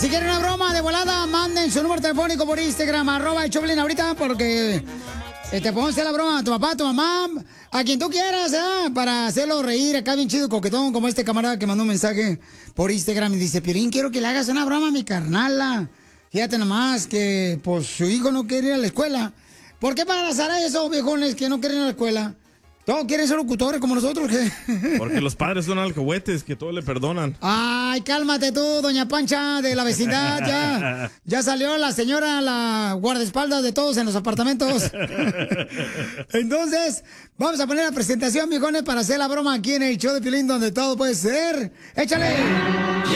Si quieren una broma de volada, manden su número telefónico por Instagram, @el_Choplin ahorita, porque te podemos hacer la broma a tu papá, a tu mamá, a quien tú quieras, para hacerlo reír acá bien chido, coquetón, como este camarada que mandó un mensaje por Instagram y dice, Piolín, quiero que le hagas una broma a mi carnala. Fíjate nomás que, pues, su hijo no quiere ir a la escuela. ¿Por qué para a esos viejones que no quieren ir a la escuela? ¿Todos quieren ser locutores como nosotros? ¿Qué? Porque los padres son alcahuetes que todo le perdonan. Ay, cálmate tú, doña Pancha de la vecindad, ya salió la señora, la guardaespaldas de todos en los apartamentos. Entonces, vamos a poner la presentación, viejones, para hacer la broma aquí en el show de Piolín, donde todo puede ser. ¡Échale!